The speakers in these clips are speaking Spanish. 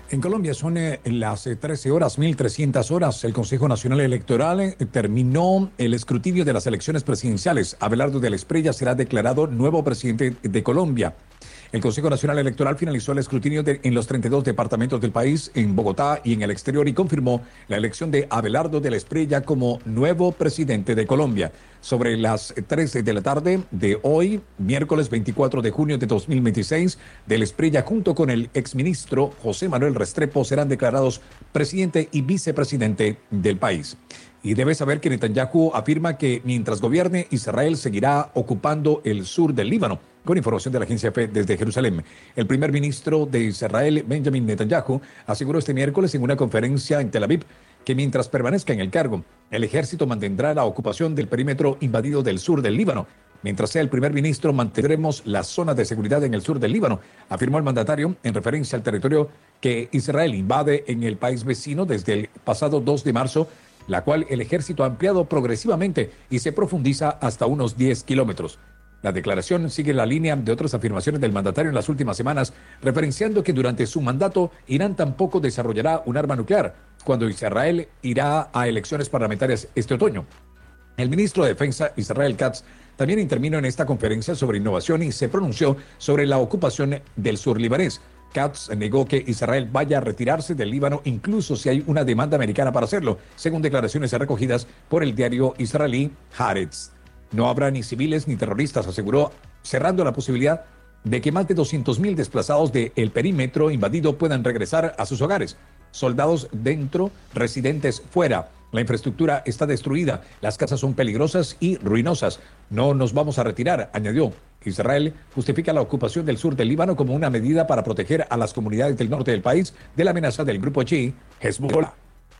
En Colombia son las 13 horas, 1300 horas. El Consejo Nacional Electoral terminó el escrutinio de las elecciones presidenciales. Abelardo de la Espriella será declarado nuevo presidente de Colombia. El Consejo Nacional Electoral finalizó el escrutinio en los 32 departamentos del país, en Bogotá y en el exterior, y confirmó la elección de Abelardo de la Espriella como nuevo presidente de Colombia. Sobre las 3 de la tarde de hoy, miércoles 24 de junio de 2026, de la Espriella junto con el exministro José Manuel Restrepo serán declarados presidente y vicepresidente del país. Y debe saber que Netanyahu afirma que mientras gobierne, Israel seguirá ocupando el sur del Líbano. Con información de la agencia EFE desde Jerusalén, el primer ministro de Israel, Benjamin Netanyahu, aseguró este miércoles en una conferencia en Tel Aviv que mientras permanezca en el cargo, el ejército mantendrá la ocupación del perímetro invadido del sur del Líbano. Mientras sea el primer ministro, mantendremos las zonas de seguridad en el sur del Líbano, afirmó el mandatario en referencia al territorio que Israel invade en el país vecino desde el pasado 2 de marzo, la cual el ejército ha ampliado progresivamente y se profundiza hasta unos 10 kilómetros. La declaración sigue la línea de otras afirmaciones del mandatario en las últimas semanas, referenciando que durante su mandato Irán tampoco desarrollará un arma nuclear, cuando Israel irá a elecciones parlamentarias este otoño. El ministro de Defensa, Israel Katz, también intervino en esta conferencia sobre innovación y se pronunció sobre la ocupación del sur libanés. Katz negó que Israel vaya a retirarse del Líbano, incluso si hay una demanda americana para hacerlo, según declaraciones recogidas por el diario israelí Haaretz. No habrá ni civiles ni terroristas, aseguró, cerrando la posibilidad de que más de 200.000 desplazados del perímetro invadido puedan regresar a sus hogares. Soldados dentro, residentes fuera. La infraestructura está destruida, las casas son peligrosas y ruinosas. No nos vamos a retirar, añadió. Israel justifica la ocupación del sur del Líbano como una medida para proteger a las comunidades del norte del país de la amenaza del grupo chií Hezbollah.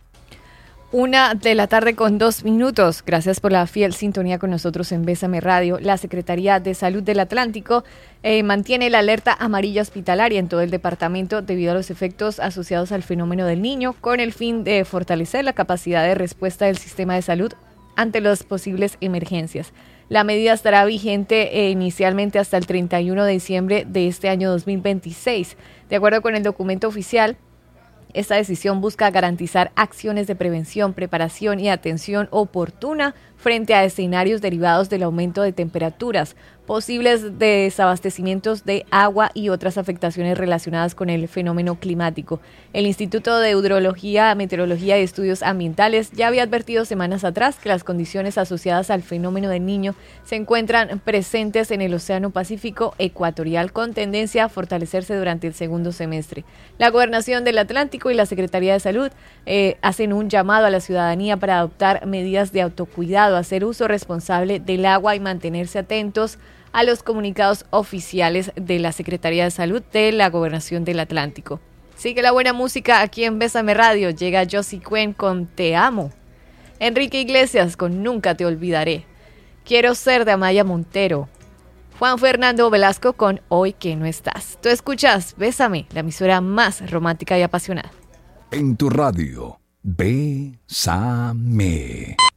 1:02 p.m. Gracias por la fiel sintonía con nosotros en Bésame Radio. La Secretaría de Salud del Atlántico mantiene la alerta amarilla hospitalaria en todo el departamento debido a los efectos asociados al fenómeno del Niño, con el fin de fortalecer la capacidad de respuesta del sistema de salud ante las posibles emergencias. La medida estará vigente inicialmente hasta el 31 de diciembre de este año 2026. De acuerdo con el documento oficial, esta decisión busca garantizar acciones de prevención, preparación y atención oportuna frente a escenarios derivados del aumento de temperaturas, posibles desabastecimientos de agua y otras afectaciones relacionadas con el fenómeno climático. El Instituto de Hidrología, Meteorología y Estudios Ambientales ya había advertido semanas atrás que las condiciones asociadas al fenómeno del Niño se encuentran presentes en el Océano Pacífico ecuatorial, con tendencia a fortalecerse durante el segundo semestre. La Gobernación del Atlántico y la Secretaría de Salud hacen un llamado a la ciudadanía para adoptar medidas de autocuidado, hacer uso responsable del agua y mantenerse atentos a los comunicados oficiales de la Secretaría de Salud de la Gobernación del Atlántico. Sigue la buena música aquí en Bésame Radio. Llega Josie Cuen con Te Amo. Enrique Iglesias con Nunca Te Olvidaré. Quiero Ser de Amaya Montero. Juan Fernando Velasco con Hoy Que No Estás. Tú escuchas Bésame, la emisora más romántica y apasionada. En tu radio, Bésame.